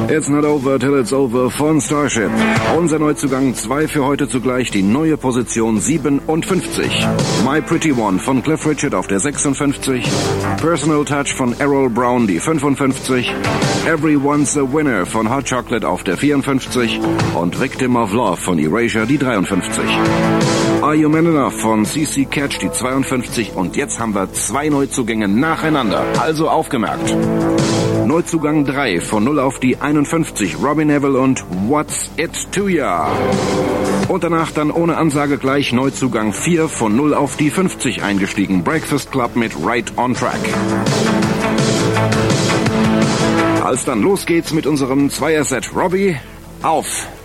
It's not over till it's over von Starship. Unser Neuzugang 2 für heute zugleich, die neue Position 57. My Pretty One von Cliff Richard auf der 56. Personal Touch von Errol Brown, die 55. Everyone's a Winner von Hot Chocolate auf der 54. Und Victim of Love von Erasure, die 53. Are You Man Enough von CC Catch, die 52. Und jetzt haben wir 2 Neuzugänge nacheinander. Also aufgemerkt. Neuzugang 3 von 0 auf die 51, Robbie Neville und What's It to Ya. Und danach dann ohne Ansage gleich Neuzugang 4 von 0 auf die 50 eingestiegen, Breakfast Club mit Right on Track. Als dann los geht's mit unserem Zweierset. Robbie, auf!